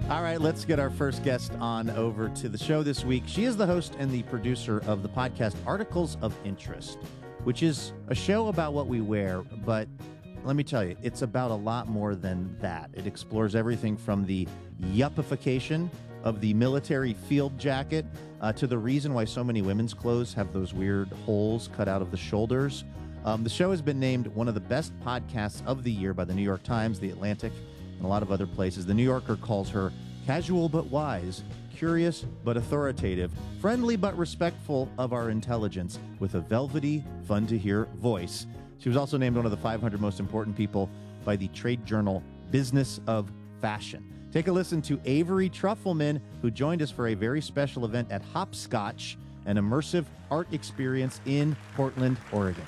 All right, let's get our first guest on over to the show this week. She is the host and the producer of the podcast Articles of Interest, which is a show about what we wear, but let me tell you, it's about a lot more than that. It explores everything from the yuppification of the military field jacket to the reason why so many women's clothes have those weird holes cut out of the shoulders. The show has been named one of the best podcasts of the year by the New York Times, The Atlantic, and a lot of other places. The New Yorker calls her casual but wise, curious but authoritative, friendly but respectful of our intelligence, with a velvety, fun-to-hear voice. She was also named one of the 500 most important people by the trade journal Business of Fashion. Take a listen to Avery Trufelman, who joined us for a very special event at Hopscotch, an immersive art experience in Portland, Oregon.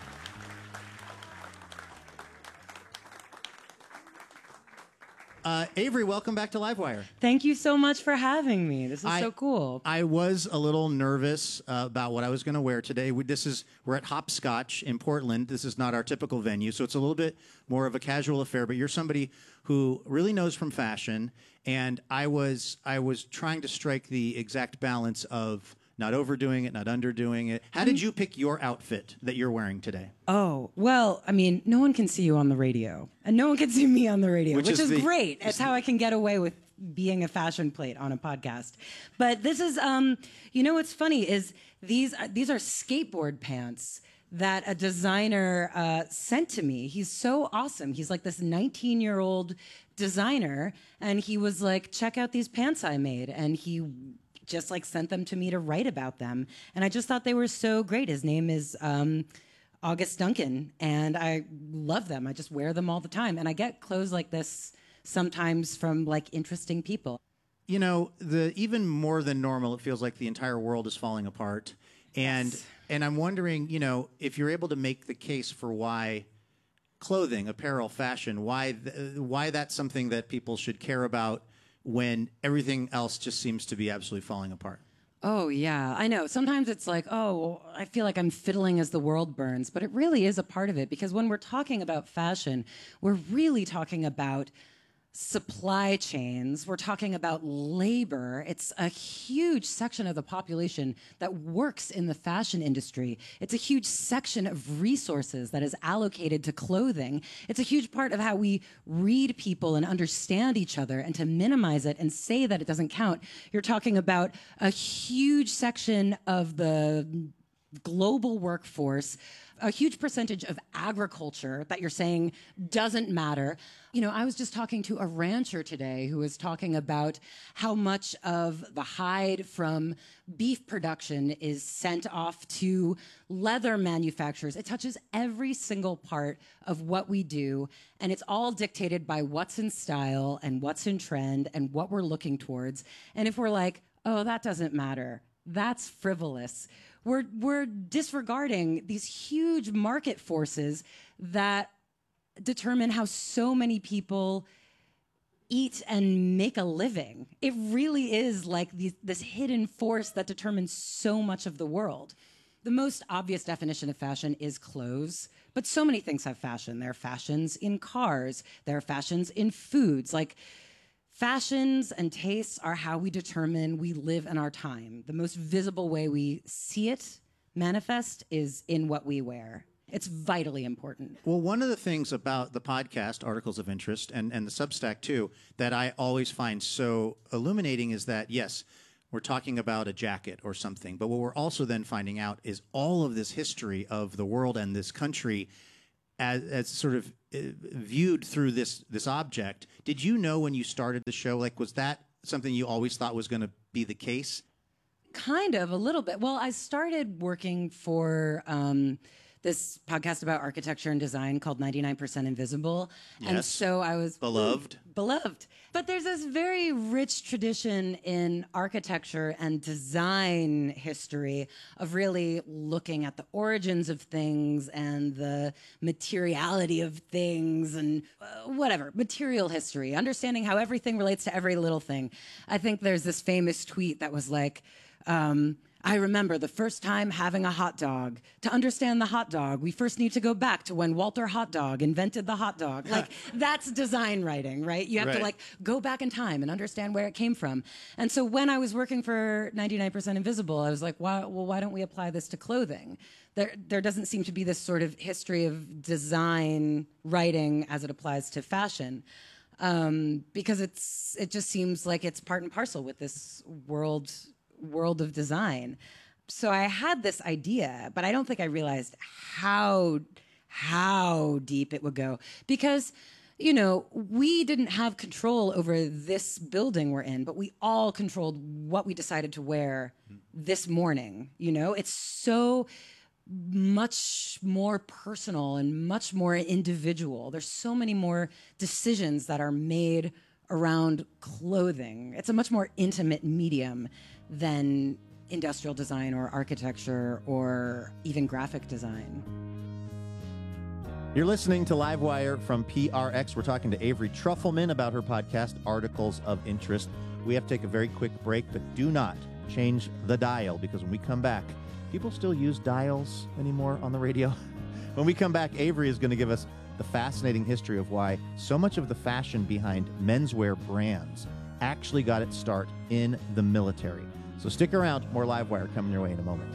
Avery, welcome back to Livewire. Thank you so much for having me. This is so cool. I was a little nervous about what I was going to wear today. We're at Hopscotch in Portland. This is not our typical venue, so it's a little bit more of a casual affair. But you're somebody who really knows from fashion, and I was trying to strike the exact balance of not overdoing it, not underdoing it. How did you pick your outfit that you're wearing today? Oh, well, I mean, no one can see you on the radio, and no one can see me on the radio, which is great. It's how I can get away with being a fashion plate on a podcast. But this is, you know what's funny is these are skateboard pants that a designer sent to me. He's so awesome. He's like this 19-year-old designer, and he was like, check out these pants I made, and he just like sent them to me to write about them. And I just thought they were so great. His name is August Duncan, and I love them. I just wear them all the time. And I get clothes like this sometimes from like interesting people. You know, even more than normal, it feels like the entire world is falling apart. And Yes. and I'm wondering, you know, if you're able to make the case for why clothing, apparel, fashion, why that's something that people should care about when everything else just seems to be absolutely falling apart. Oh, yeah, I know. Sometimes it's like, oh, I feel like I'm fiddling as the world burns, but it really is a part of it, because when we're talking about fashion, we're really talking about supply chains. We're talking about labor. It's a huge section of the population that works in the fashion industry. It's a huge section of resources that is allocated to clothing. It's a huge part of how we read people and understand each other. And to minimize it and say that it doesn't count, you're talking about a huge section of the global workforce, a huge percentage of agriculture that you're saying doesn't matter. You know, I was just talking to a rancher today who was talking about how much of the hide from beef production is sent off to leather manufacturers. It touches every single part of what we do, and it's all dictated by what's in style and what's in trend and what we're looking towards. And if we're like, oh, that doesn't matter, that's frivolous, we're disregarding these huge market forces that determine how so many people eat and make a living. It really is like this hidden force that determines so much of the world. The most obvious definition of fashion is clothes, but so many things have fashion. There are fashions in cars. There are fashions in foods. Like, fashions and tastes are how we determine we live in our time. The most visible way we see it manifest is in what we wear. It's vitally important. Well, one of the things about the podcast, Articles of Interest, and the Substack too, that I always find so illuminating is that, yes, we're talking about a jacket or something, but what we're also then finding out is all of this history of the world and this country as sort of viewed through this object. Did you know when you started the show, like, was that something you always thought was going to be the case? Kind of, a little bit. Well, I started working for this podcast about architecture and design called 99% Invisible. Yes. And so I was... Beloved. Beloved. But there's this very rich tradition in architecture and design history of really looking at the origins of things and the materiality of things and whatever, material history, understanding how everything relates to every little thing. I think there's this famous tweet that was like, I remember the first time having a hot dog. To understand the hot dog, we first need to go back to when Walter Hot Dog invented the hot dog. Like, that's design writing, right? You have to, like, go back in time and understand where it came from. And so when I was working for 99% Invisible, I was like, why don't we apply this to clothing? There doesn't seem to be this sort of history of design writing as it applies to fashion. Because it just seems like it's part and parcel with this world of design. So I had this idea, but I don't think I realized how deep it would go, because we didn't have control over this building we're in, but we all controlled what we decided to wear this morning. It's so much more personal and much more individual. There's so many more decisions that are made around clothing. It's a much more intimate medium than industrial design or architecture or even graphic design. You're listening to Livewire from PRX. We're talking to Avery Trufelman about her podcast, Articles of Interest. We have to take a very quick break, but do not change the dial, because when we come back, people still use dials anymore on the radio. When we come back, Avery is going to give us the fascinating history of why so much of the fashion behind menswear brands actually got its start in the military. So stick around. More Livewire coming your way in a moment.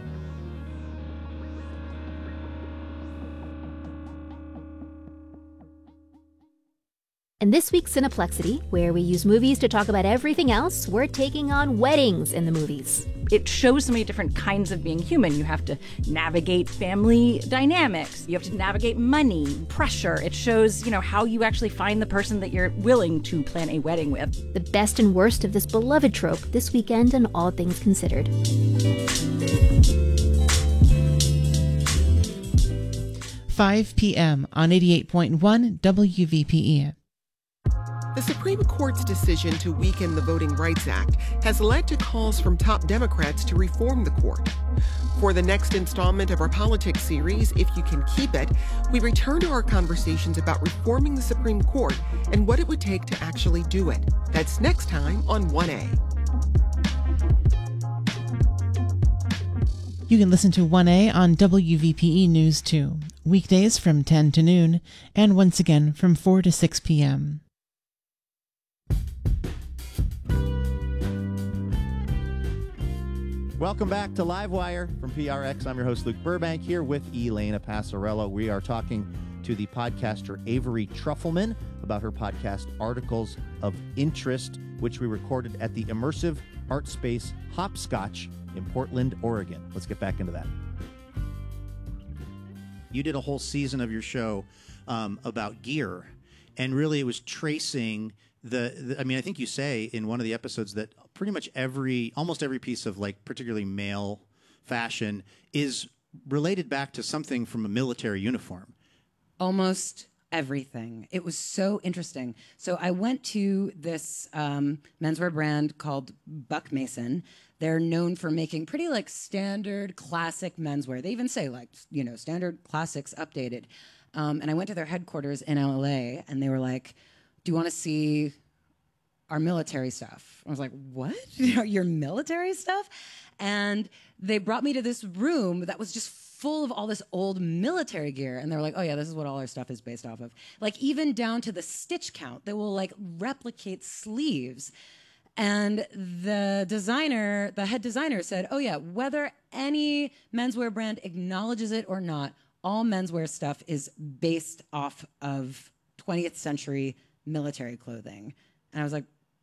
In this week's Cineplexity, where we use movies to talk about everything else, we're taking on weddings in the movies. It shows so many different kinds of being human. You have to navigate family dynamics. You have to navigate money, pressure. It shows, how you actually find the person that you're willing to plan a wedding with. The best and worst of this beloved trope this weekend on All Things Considered. 5 p.m. on 88.1 WVPE. The Supreme Court's decision to weaken the Voting Rights Act has led to calls from top Democrats to reform the court. For the next installment of our politics series, If You Can Keep It, we return to our conversations about reforming the Supreme Court and what it would take to actually do it. That's next time on 1A. You can listen to 1A on WVPE News 2, weekdays from 10 to noon, and once again from 4 to 6 p.m. Welcome back to Livewire from PRX. I'm your host, Luke Burbank, here with Elena Passarello. We are talking to the podcaster Avery Trufelman about her podcast, Articles of Interest, which we recorded at the Immersive Art Space Hopscotch in Portland, Oregon. Let's get back into that. You did a whole season of your show about gear, and really it was tracing I think you say in one of the episodes that pretty much almost every piece of, like, particularly male fashion is related back to something from a military uniform. Almost everything. It was so interesting. So I went to this menswear brand called Buck Mason. They're known for making pretty, like, standard classic menswear. They even say, like, standard classics updated. And I went to their headquarters in LA, and they were like, do you want to see our military stuff? I was like, what? Your military stuff? And they brought me to this room that was just full of all this old military gear. And they were like, oh yeah, this is what all our stuff is based off of. Like, even down to the stitch count. They will, like, replicate sleeves. And the head designer said, oh yeah, whether any menswear brand acknowledges it or not, all menswear stuff is based off of 20th century military clothing. And I was like,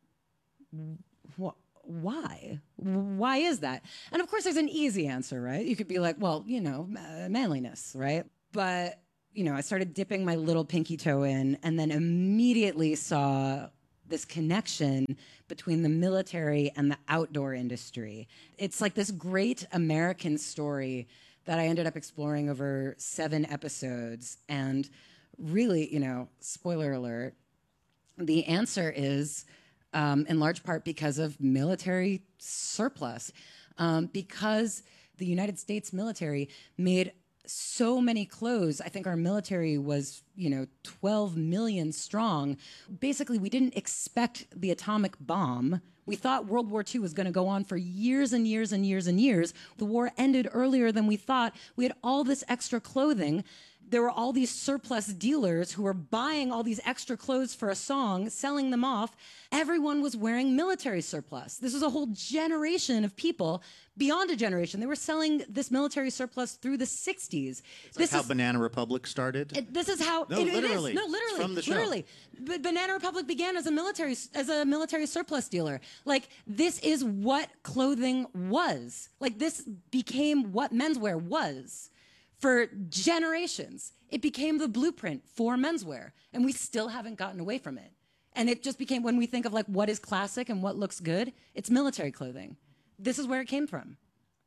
why? Why is that? And of course, there's an easy answer, right? You could be like, well, manliness, right? But, I started dipping my little pinky toe in, and then immediately saw this connection between the military and the outdoor industry. It's like this great American story that I ended up exploring over 7 episodes. And really, spoiler alert, the answer is, in large part, because of military surplus. Because the United States military made so many clothes. I think our military was, 12 million strong. Basically, we didn't expect the atomic bomb. We thought World War II was going to go on for years and years and years and years. The war ended earlier than we thought. We had all this extra clothing. There were all these surplus dealers who were buying all these extra clothes for a song, selling them off. Everyone was wearing military surplus. This was a whole generation of people, beyond a generation. They were selling this military surplus through the 60s. This is how Banana Republic started? This is how No, literally. It is. No, literally. It's from the show. Literally. Banana Republic began as a military surplus dealer. Like, this is what clothing was. Like, this became what menswear was. For generations, it became the blueprint for menswear, and we still haven't gotten away from it. And it just became, when we think of like what is classic and what looks good, it's military clothing. This is where it came from.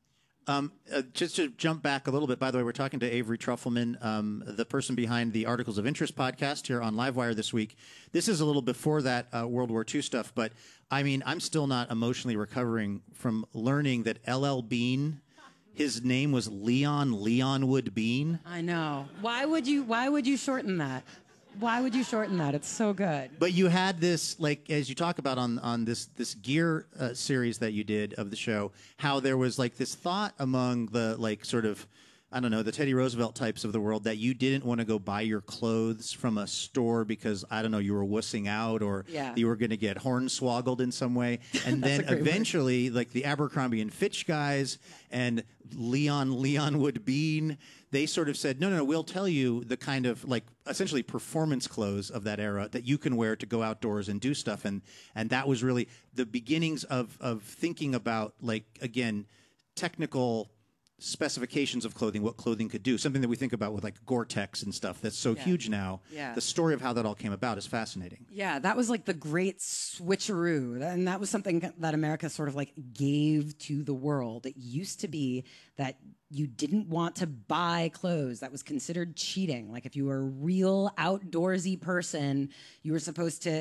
Just to jump back a little bit, by the way, we're talking to Avery Trufelman, the person behind the Articles of Interest podcast here on Livewire this week. This is a little before that World War II stuff, but I mean, I'm still not emotionally recovering from learning that LL Bean, his name was Leonwood Bean. I know. Why would you shorten that? Why would you shorten that? It's so good. But you had this, like, as you talk about on this gear series that you did of the show, how there was like this thought among the like sort of, I don't know, the Teddy Roosevelt types of the world that you didn't want to go buy your clothes from a store because, I don't know, you were wussing out or you were going to get hornswoggled in some way. And then eventually, like the Abercrombie and Fitch guys and Leonwood Bean, they sort of said, no, we'll tell you the kind of like essentially performance clothes of that era that you can wear to go outdoors and do stuff. And that was really the beginnings of thinking about, like, again, technical specifications of clothing, what clothing could do, something that we think about with like Gore-Tex and stuff that's so huge now. Yeah. The story of how that all came about is fascinating. Yeah, that was like the great switcheroo. And that was something that America sort of like gave to the world. It used to be that you didn't want to buy clothes. That was considered cheating. Like if you were a real outdoorsy person, you were supposed to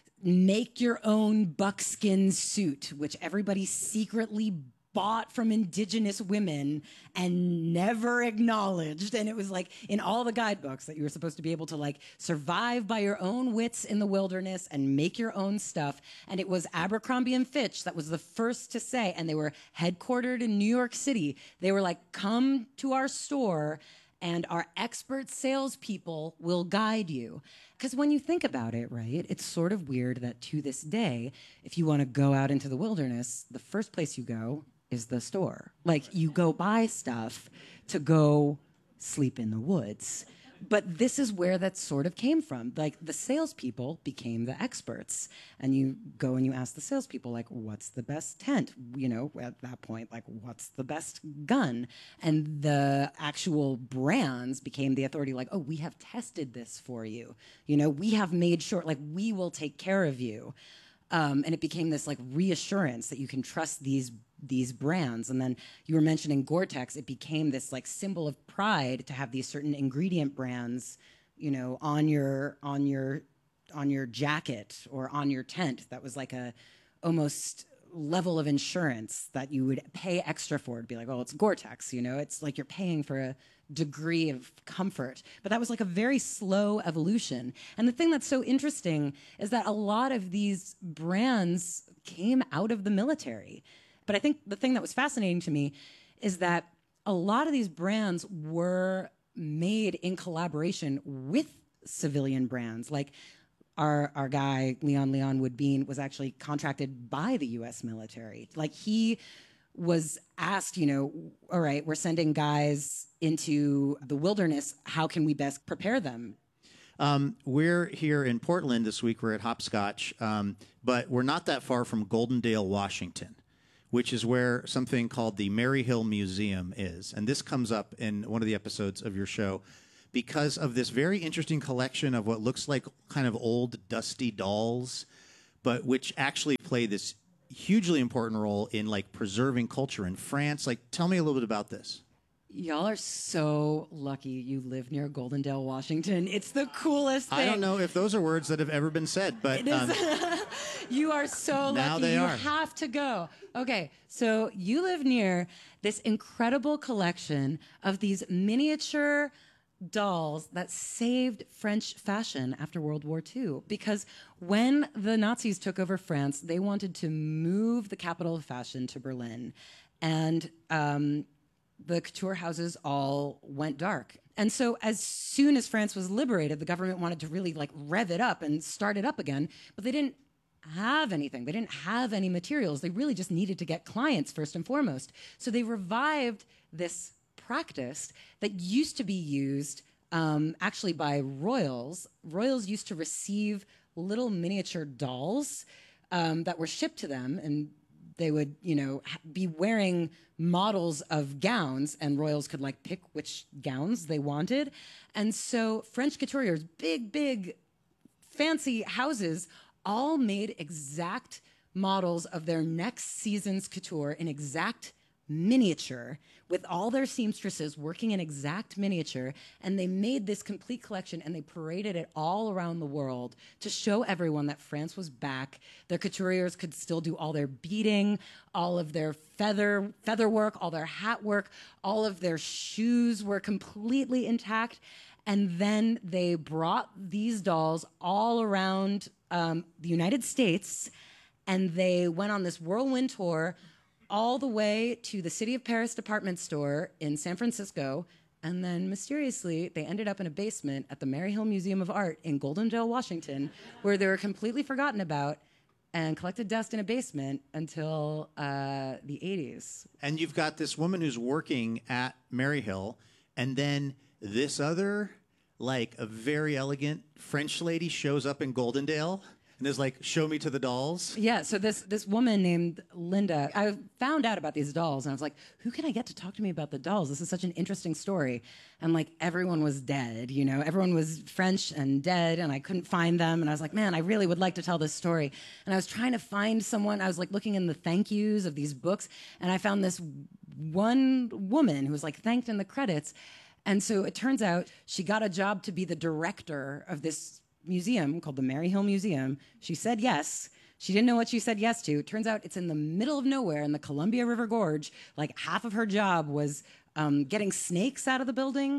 make your own buckskin suit, which everybody secretly bought from indigenous women and never acknowledged. And it was like in all the guidebooks that you were supposed to be able to like survive by your own wits in the wilderness and make your own stuff. And it was Abercrombie and Fitch that was the first to say, and they were headquartered in New York City. They were like, come to our store and our expert salespeople will guide you. Because when you think about it, right, it's sort of weird that to this day, if you want to go out into the wilderness, the first place you go is the store. Like, you go buy stuff to go sleep in the woods. But this is where that sort of came from. Like, the salespeople became the experts. And you go and you ask the salespeople, like, what's the best tent? You know, at that point, like, what's the best gun? And the actual brands became the authority, like, oh, we have tested this for you. You know, we have made sure, like, we will take care of you. And it became this, like, reassurance that you can trust these brands. And then you were mentioning Gore-Tex. It became this like symbol of pride to have these certain ingredient brands, you know, on your jacket or on your tent. That was like a almost level of insurance that you would pay extra for. It'd be like, well, it's Gore-Tex, you know, it's like you're paying for a degree of comfort. But that was like a very slow evolution. And the thing that's so interesting is that a lot of these brands came out of the military. But I think the thing that was fascinating to me is that a lot of these brands were made in collaboration with civilian brands. Like our guy, Leonwood Bean, was actually contracted by the U.S. military. Like he was asked, you know, all right, we're sending guys into the wilderness. How can we best prepare them? We're here in Portland this week. We're at Hopscotch, but we're not that far from Goldendale, Washington, which is where something called the Maryhill Museum is. And this comes up in one of the episodes of your show because of this very interesting collection of what looks like kind of old, dusty dolls, but which actually play this hugely important role in, like, preserving culture in France. Like, tell me a little bit about this. Y'all are so lucky you live near Goldendale, Washington. It's the coolest thing. I don't know if those are words that have ever been said, but You are so lucky. Now they you are. have to go. Okay, so you live near this incredible collection of these miniature dolls that saved French fashion after World War II. Because when the Nazis took over France, they wanted to move the capital of fashion to Berlin. And the couture houses all went dark. And so as soon as France was liberated, the government wanted to really like rev it up and start it up again, but they didn't have anything. They didn't have any materials. They really just needed to get clients first and foremost. So they revived this practice that used to be used actually by royals. Royals used to receive little miniature dolls that were shipped to them, and they would, be wearing models of gowns, and royals could like pick which gowns they wanted. And so French couturiers, big, fancy houses, all made exact models of their next season's couture in exact miniature, with all their seamstresses working in exact miniature. And they made this complete collection, and they paraded it all around the world to show everyone that France was back. Their couturiers could still do all their beading, all of their feather work, all their hat work, all of their shoes were completely intact. And then they brought these dolls all around the United States, and they went on this whirlwind tour all the way to the City of Paris department store in San Francisco. And then mysteriously, they ended up in a basement at the Maryhill Museum of Art in Goldendale, Washington, where they were completely forgotten about and collected dust in a basement until the 80s. And you've got this woman who's working at Maryhill, and then this other, like a very elegant French lady shows up in Goldendale and is like, show me to the dolls. Yeah, so this woman named Linda, I found out about these dolls, and I was like, who can I get to talk to me about the dolls? This is such an interesting story. And like, everyone was dead, everyone was French and dead, and I couldn't find them. And I was like, man, I really would like to tell this story. And I was trying to find someone. I was like looking in the thank yous of these books, and I found this one woman who was like thanked in the credits. And so it turns out she got a job to be the director of this museum called the Maryhill Museum. She said yes. She didn't know what she said yes to. It turns out it's in the middle of nowhere in the Columbia River Gorge. Like half of her job was getting snakes out of the building.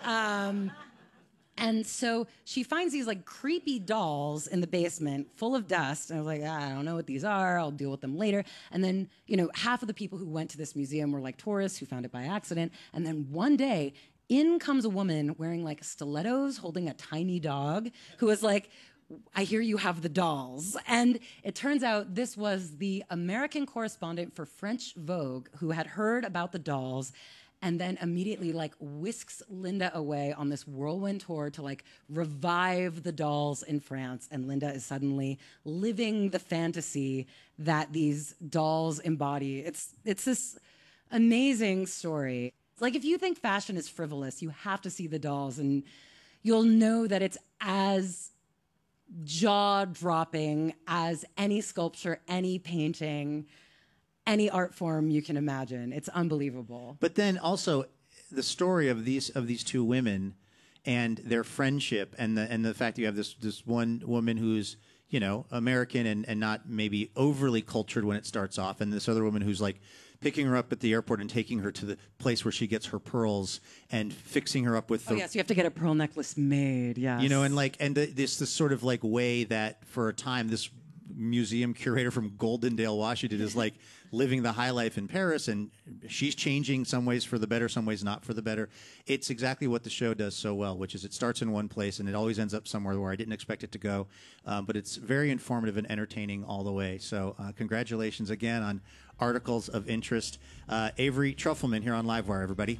And so she finds these like creepy dolls in the basement full of dust. And I was like, I don't know what these are. I'll deal with them later. And then, half of the people who went to this museum were like tourists who found it by accident. And then one day, in comes a woman wearing like stilettos, holding a tiny dog, who was like, I hear you have the dolls. And it turns out this was the American correspondent for French Vogue who had heard about the dolls, and then immediately like whisks Linda away on this whirlwind tour to like revive the dolls in France. And Linda is suddenly living the fantasy that these dolls embody. It's this amazing story. It's like, if you think fashion is frivolous, you have to see the dolls, and you'll know that it's as jaw-dropping as any sculpture, any painting, any art form you can imagine. It's unbelievable. But then also the story of these two women and their friendship, and the fact that you have this one woman who's American and not maybe overly cultured when it starts off, and this other woman who's like picking her up at the airport and taking her to the place where she gets her pearls and fixing her up with the... Oh, yes, you have to get a pearl necklace made, yes. This sort of like way that for a time this museum curator from Goldendale, Washington is like living the high life in Paris, and she's changing some ways for the better, some ways not for the better. It's exactly what the show does so well, which is it starts in one place and it always ends up somewhere where I didn't expect it to go. But it's very informative and entertaining all the way. So congratulations again on Articles of Interest. Avery Trufelman here on Livewire, everybody.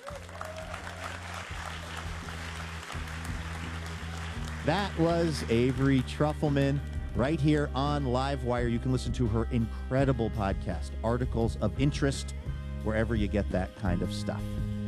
That was Avery Trufelman right here on Livewire. You can listen to her incredible podcast, Articles of Interest, wherever you get that kind of stuff.